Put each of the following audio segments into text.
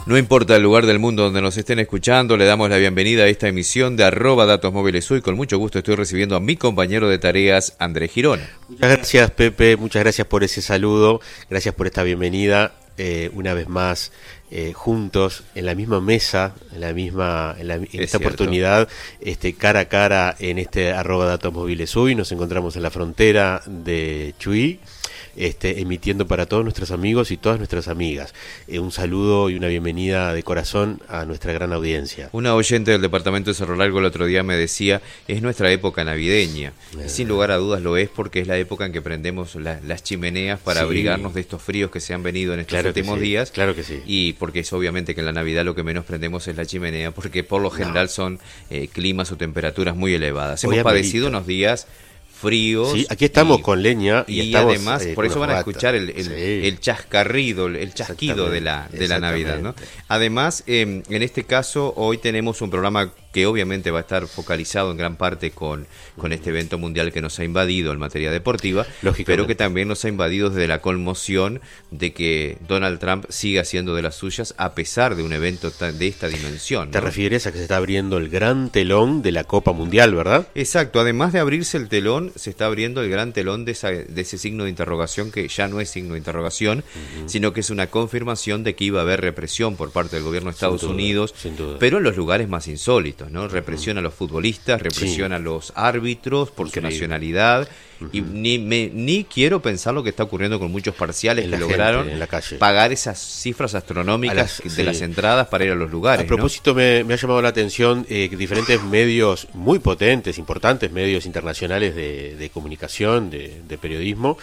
No importa el lugar del mundo donde nos estén escuchando, le damos la bienvenida a esta emisión de @datosmóviles. Hoy con mucho gusto estoy recibiendo a mi compañero de tareas, Andrés Girón. Muchas gracias, Pepe, muchas gracias por ese saludo, gracias por esta bienvenida, una vez más juntos en la misma mesa, en esta oportunidad, cara a cara en este @datosmóviles. Hoy nos encontramos en la frontera de Chuy, emitiendo para todos nuestros amigos y todas nuestras amigas. Un saludo y una bienvenida de corazón a nuestra gran audiencia. Una oyente del departamento de Cerro Largo el otro día me decía, es nuestra época navideña. Y sin lugar a dudas lo es, porque es la época en que prendemos las chimeneas para abrigarnos de estos fríos que se han venido en estos últimos días. Claro que sí. Y porque es obviamente que en la Navidad lo que menos prendemos es la chimenea, porque por lo general son climas o temperaturas muy elevadas. Hemos padecido unos días fríos. Sí, aquí estamos con leña y además, por eso van a escuchar el chascarrido, el chasquido de la Navidad, ¿no? Además, en este caso, hoy tenemos un programa que obviamente va a estar focalizado en gran parte con este evento mundial que nos ha invadido en materia deportiva, pero que también nos ha invadido desde la conmoción de que Donald Trump siga haciendo de las suyas a pesar de un evento de esta dimensión, ¿no? Te refieres a que se está abriendo el gran telón de la Copa Mundial, ¿verdad? Exacto, además de abrirse el telón, se está abriendo el gran telón de ese signo de interrogación que ya no es signo de interrogación, sino que es una confirmación de que iba a haber represión por parte del gobierno de Estados Unidos, pero en los lugares más insólitos, ¿no? Represión a los futbolistas, represión a los árbitros por su nacionalidad, y ni quiero pensar lo que está ocurriendo con muchos parciales que lograron pagar esas cifras astronómicas de las entradas para ir a los lugares. A propósito, ¿no? me ha llamado la atención que diferentes medios muy potentes, importantes medios internacionales de comunicación, de periodismo,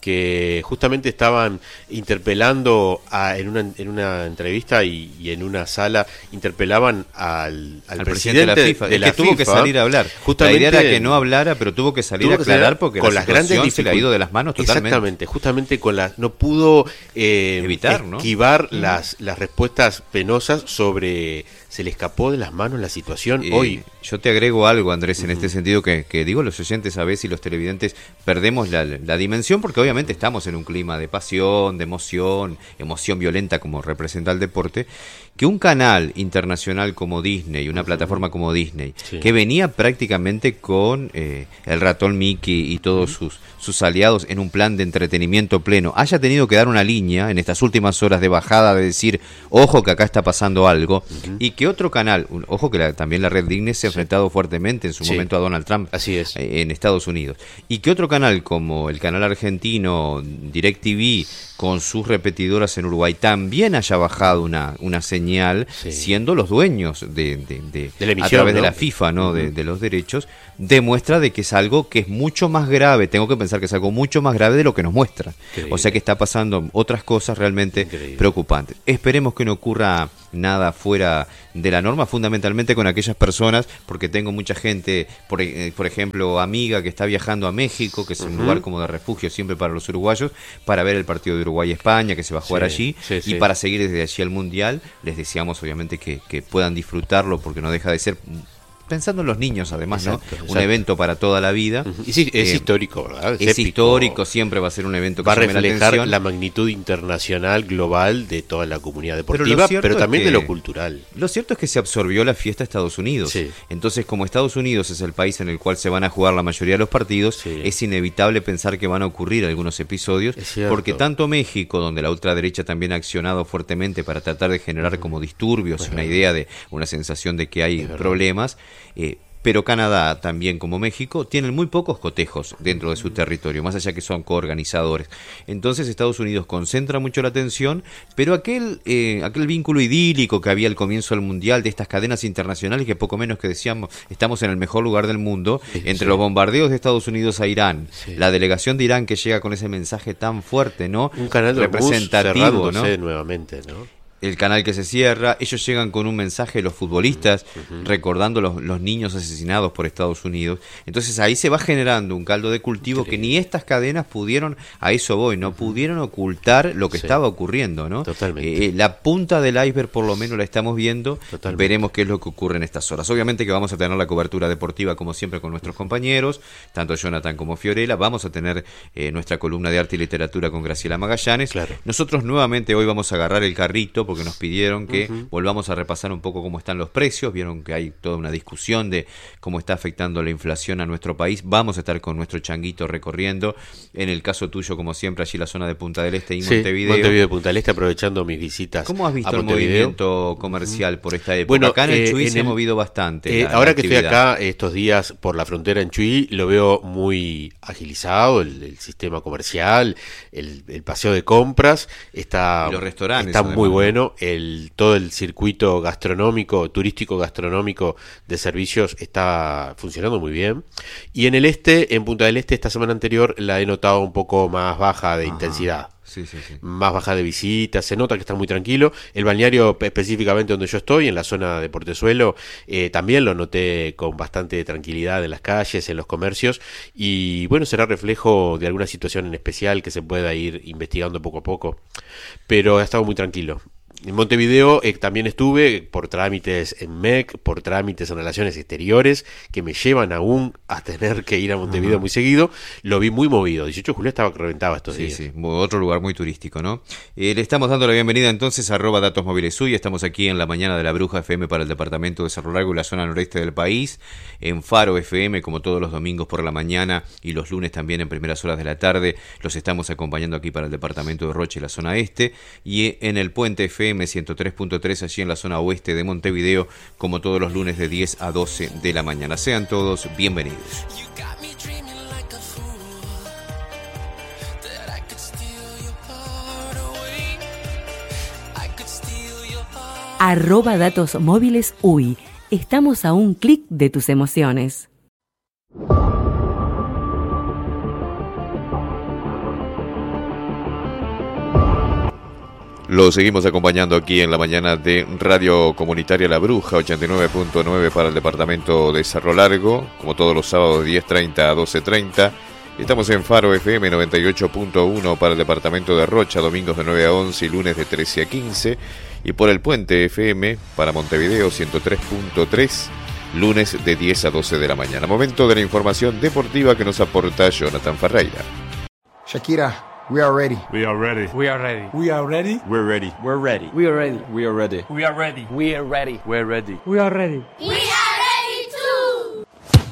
que justamente estaban interpelando en una entrevista y en una sala interpelaban al presidente de la FIFA, que tuvo que salir a hablar. Justamente, la idea era que no hablara, pero tuvo que salir a aclarar porque con las grandes se le ha ido de las manos totalmente. Exactamente, justamente no pudo evitar, ¿no? Esquivar las respuestas penosas sobre. Se le escapó de las manos la situación hoy. Yo te agrego algo, Andrés, en este sentido que digo, los oyentes a veces y los televidentes perdemos la dimensión, porque obviamente estamos en un clima de pasión, de emoción violenta como representa el deporte, que un canal internacional como Disney, una plataforma como Disney, que venía prácticamente con el ratón Mickey y todos sus aliados en un plan de entretenimiento pleno, haya tenido que dar una línea en estas últimas horas de bajada de decir, ojo que acá está pasando algo, y que otro canal, ojo que también la red Disney se ha enfrentado fuertemente en su momento a Donald Trump. Así es. En Estados Unidos, y que otro canal como el canal argentino DirecTV con sus repetidoras en Uruguay también haya bajado una señal, siendo los dueños de la emisión, a través de ¿no? la FIFA, ¿no? De los derechos, demuestra de que es algo que es mucho más grave. Tengo que pensar que es algo mucho más grave de lo que nos muestra. Increíble. O sea que está pasando otras cosas realmente preocupantes. Esperemos que no ocurra nada fuera de la norma, fundamentalmente con aquellas personas, porque tengo mucha gente, por ejemplo, amiga que está viajando a México, que es un lugar como de refugio siempre para los uruguayos, para ver el partido de Uruguay-España que se va a jugar allí, y para seguir desde allí al Mundial. Les deseamos obviamente que puedan disfrutarlo, porque no deja de ser, pensando en los niños además, exacto. Un evento para toda la vida. Y sí, es histórico, ¿verdad? Es histórico, siempre va a ser un evento que va a reflejar la magnitud internacional, global de toda la comunidad deportiva, pero también de lo cultural. Lo cierto es que se absorbió la fiesta a Estados Unidos. Entonces, como Estados Unidos es el país en el cual se van a jugar la mayoría de los partidos, es inevitable pensar que van a ocurrir algunos episodios, porque tanto México, donde la ultraderecha también ha accionado fuertemente para tratar de generar como disturbios, una idea de una sensación de que hay problemas, pero Canadá, también como México, tienen muy pocos cotejos dentro de su territorio, más allá que son coorganizadores. Entonces Estados Unidos concentra mucho la atención, pero aquel vínculo idílico que había al comienzo del Mundial, de estas cadenas internacionales que poco menos que decíamos, estamos en el mejor lugar del mundo, entre los bombardeos de Estados Unidos a Irán, la delegación de Irán que llega con ese mensaje tan fuerte, ¿no? Un canal de representativo, ¿no? Nuevamente, ¿no? El canal que se cierra, ellos llegan con un mensaje de los futbolistas, recordando los niños asesinados por Estados Unidos. Entonces ahí se va generando un caldo de cultivo que ni estas cadenas pudieron, a eso voy, no pudieron ocultar lo que estaba ocurriendo, ¿no? Totalmente. La punta del iceberg por lo menos la estamos viendo. Veremos qué es lo que ocurre en estas horas. Obviamente que vamos a tener la cobertura deportiva como siempre con nuestros compañeros, tanto Jonathan como Fiorella. Vamos a tener nuestra columna de arte y literatura con Graciela Magallanes. Nosotros nuevamente hoy vamos a agarrar el carrito, porque nos pidieron que volvamos a repasar un poco cómo están los precios. Vieron que hay toda una discusión de cómo está afectando la inflación a nuestro país. Vamos a estar con nuestro changuito recorriendo. En el caso tuyo, como siempre, allí la zona de Punta del Este y Montevideo. Montevideo y Punta del Este, aprovechando mis visitas. ¿Cómo has visto el movimiento comercial por esta época? Bueno, acá en el Chuy se ha movido bastante. Ahora que estoy acá estos días por la frontera en Chuy, lo veo muy agilizado, el sistema comercial, el paseo de compras, los restaurantes está muy bueno, todo el circuito gastronómico, turístico gastronómico de servicios está funcionando muy bien. Y en el este, en Punta del Este, esta semana anterior la he notado un poco más baja de intensidad. Sí. Más baja de visitas, se nota que está muy tranquilo. El balneario específicamente donde yo estoy, en la zona de Portezuelo, también lo noté con bastante tranquilidad en las calles, en los comercios, y bueno, será reflejo de alguna situación en especial que se pueda ir investigando poco a poco, pero ha estado muy tranquilo. En Montevideo también estuve por trámites en MEC, por trámites en relaciones exteriores, que me llevan aún a tener que ir a Montevideo muy seguido. Lo vi muy movido. 18 de julio estaba que reventaba estos días. Sí, otro lugar muy turístico, ¿no? Le estamos dando la bienvenida entonces a @Datos Móviles Uy. Estamos aquí en la mañana de la Bruja FM para el departamento de Cerro Largo y la zona noreste del país. En Faro FM, como todos los domingos por la mañana y los lunes también en primeras horas de la tarde. Los estamos acompañando aquí para el departamento de Rocha y la zona este. Y en el Puente FM 103.3 allí en la zona oeste de Montevideo, como todos los lunes de 10 a 12 de la mañana. Sean todos bienvenidos. @Datos Móviles Uy. Estamos a un clic de tus emociones. Lo seguimos acompañando aquí en la mañana de Radio Comunitaria La Bruja, 89.9 para el departamento de Cerro Largo, como todos los sábados de 10:30 a 12:30. Estamos en Faro FM 98.1 para el departamento de Rocha, domingos de 9 a 11 y lunes de 13 a 15. Y por el Puente FM para Montevideo 103.3, lunes de 10 a 12 de la mañana. Momento de la información deportiva que nos aporta Jonathan Ferreira. Shakira. We are ready. We are ready. We are ready. We are ready. We're ready. We're ready. We are ready. We are ready. We are ready. We are ready. We're ready. We are ready. We are ready too.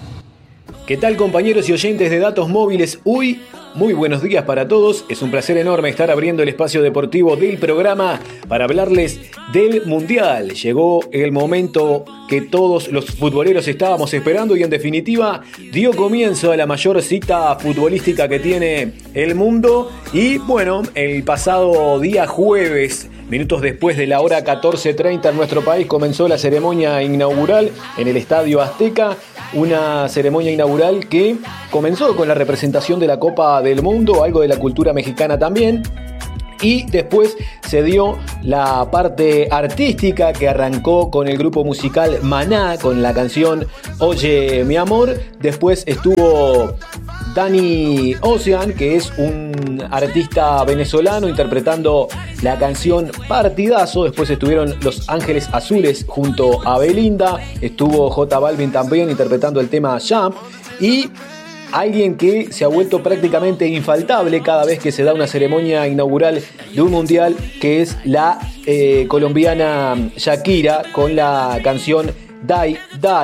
¿Qué tal, compañeros y oyentes de Datos Móviles Uy? Muy buenos días para todos. Es un placer enorme estar abriendo el espacio deportivo del programa para hablarles del Mundial. Llegó el momento que todos los futboleros estábamos esperando y en definitiva dio comienzo a la mayor cita futbolística que tiene el mundo. Y bueno, el pasado día jueves, minutos después de la hora 14:30 en nuestro país, comenzó la ceremonia inaugural en el Estadio Azteca. Una ceremonia inaugural que comenzó con la representación de la Copa del Mundo, algo de la cultura mexicana también. Y después se dio la parte artística que arrancó con el grupo musical Maná, con la canción Oye mi amor. Después estuvo Danny Ocean, que es un artista venezolano, interpretando la canción Partidazo. Después estuvieron Los Ángeles Azules junto a Belinda. Estuvo J Balvin también interpretando el tema Jump. Y alguien que se ha vuelto prácticamente infaltable cada vez que se da una ceremonia inaugural de un mundial, que es la colombiana Shakira, con la canción Die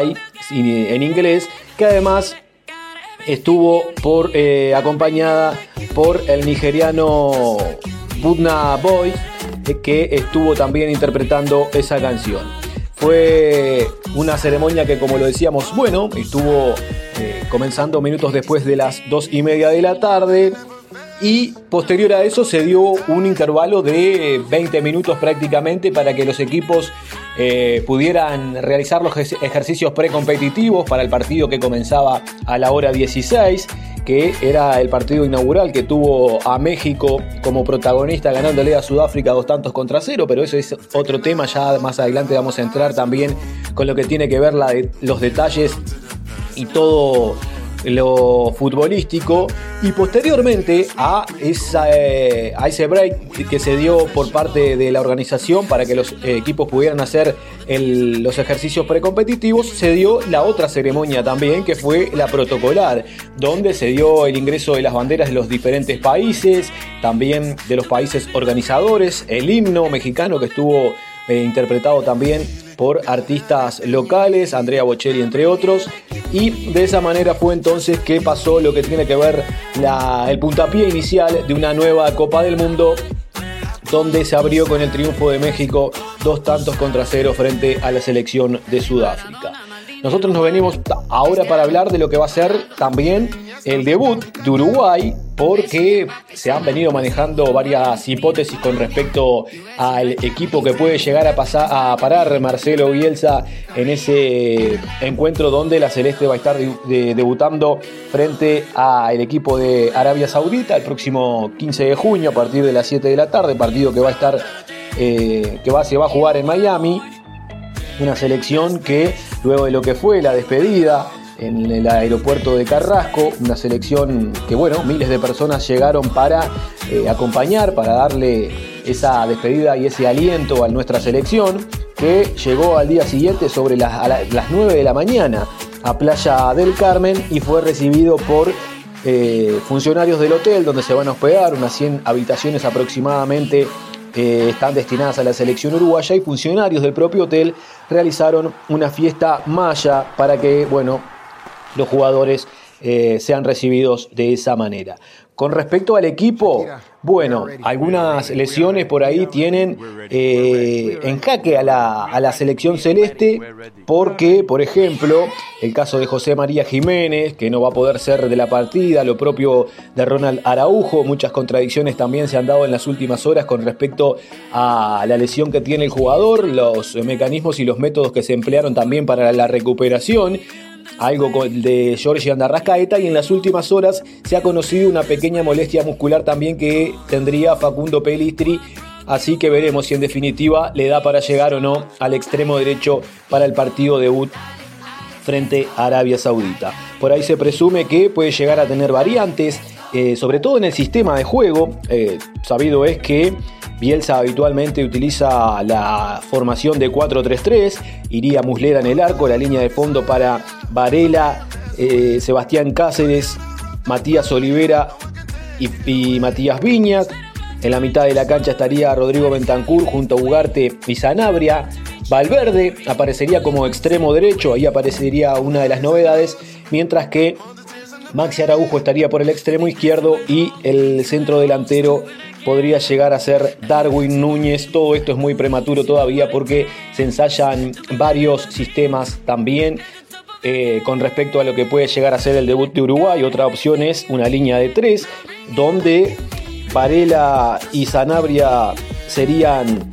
Die en inglés, que además estuvo acompañada por el nigeriano Burna Boy, que estuvo también interpretando esa canción. Fue una ceremonia que, como lo decíamos, bueno, estuvo comenzando minutos después de las 2:30 de la tarde, y posterior a eso se dio un intervalo de 20 minutos prácticamente para que los equipos pudieran realizar los ejercicios precompetitivos para el partido que comenzaba a la hora 16, que era el partido inaugural que tuvo a México como protagonista, ganándole a Sudáfrica 2-0, pero eso es otro tema. Ya más adelante vamos a entrar también con lo que tiene que ver los detalles y todo lo futbolístico y posteriormente a ese break que se dio por parte de la organización para que los equipos pudieran hacer los ejercicios precompetitivos, se dio la otra ceremonia también, que fue la protocolar, donde se dio el ingreso de las banderas de los diferentes países, también de los países organizadores, el himno mexicano que estuvo interpretado también por artistas locales, Andrea Bocelli entre otros, y de esa manera fue entonces que pasó lo que tiene que ver el puntapié inicial de una nueva Copa del Mundo, donde se abrió con el triunfo de México 2-0 frente a la selección de Sudáfrica. Nosotros nos venimos ahora para hablar de lo que va a ser también el debut de Uruguay, porque se han venido manejando varias hipótesis con respecto al equipo que puede llegar a parar Marcelo Bielsa en ese encuentro donde la Celeste va a estar debutando frente al equipo de Arabia Saudita el próximo 15 de junio a partir de las 7 de la tarde, partido que va a estar se va a jugar en Miami. Una selección que luego de lo que fue la despedida en el aeropuerto de Carrasco, una selección que miles de personas llegaron para acompañar, para darle esa despedida y ese aliento a nuestra selección, que llegó al día siguiente sobre las 9 de la mañana a Playa del Carmen y fue recibido por funcionarios del hotel donde se van a hospedar, unas 100 habitaciones aproximadamente están destinadas a la selección uruguaya, y funcionarios del propio hotel realizaron una fiesta maya para que los jugadores sean recibidos de esa manera. Con respecto al equipo, algunas lesiones por ahí tienen en jaque a la selección celeste, porque, por ejemplo, el caso de José María Jiménez, que no va a poder ser de la partida, lo propio de Ronald Araujo, muchas contradicciones también se han dado en las últimas horas con respecto a la lesión que tiene el jugador, los mecanismos y los métodos que se emplearon también para la recuperación. Algo de Georgian de Arrascaeta, y en las últimas horas se ha conocido una pequeña molestia muscular también que tendría Facundo Pelistri, así que veremos si en definitiva le da para llegar o no al extremo derecho para el partido debut frente a Arabia Saudita. Por ahí se presume que puede llegar a tener variantes, sobre todo en el sistema de juego. Sabido es que Bielsa habitualmente utiliza la formación de 4-3-3, iría Muslera en el arco, la línea de fondo para Varela, Sebastián Cáceres, Matías Olivera y Matías Viñas. En la mitad de la cancha estaría Rodrigo Bentancur junto a Ugarte y Sanabria. Valverde aparecería como extremo derecho, ahí aparecería una de las novedades, mientras que Maxi Araujo estaría por el extremo izquierdo y el centro delantero podría llegar a ser Darwin Núñez. Todo esto es muy prematuro todavía porque se ensayan varios sistemas también con respecto a lo que puede llegar a ser el debut de Uruguay. Otra opción es una línea de 3, donde Varela y Sanabria serían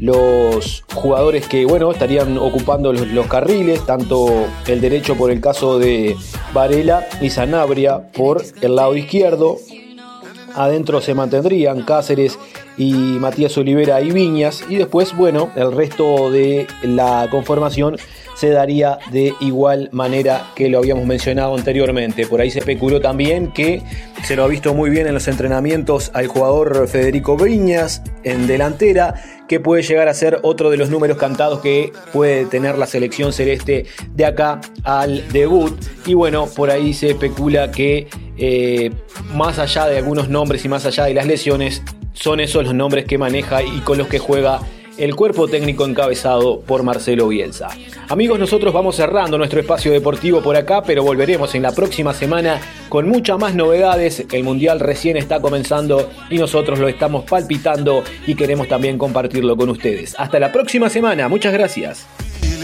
los jugadores que estarían ocupando los carriles, tanto el derecho por el caso de Varela y Sanabria por el lado izquierdo. Adentro se mantendrían Cáceres y Matías Olivera y Viñas, y después el resto de la conformación se daría de igual manera que lo habíamos mencionado anteriormente. Por ahí se especuló también que se lo ha visto muy bien en los entrenamientos al jugador Federico Viñas en delantera, que puede llegar a ser otro de los números cantados que puede tener la selección celeste de acá al debut. Y por ahí se especula que más allá de algunos nombres y más allá de las lesiones, son esos los nombres que maneja y con los que juega el cuerpo técnico encabezado por Marcelo Bielsa. Amigos, nosotros vamos cerrando nuestro espacio deportivo por acá, pero volveremos en la próxima semana con muchas más novedades. El Mundial recién está comenzando y nosotros lo estamos palpitando y queremos también compartirlo con ustedes. Hasta la próxima semana, muchas gracias.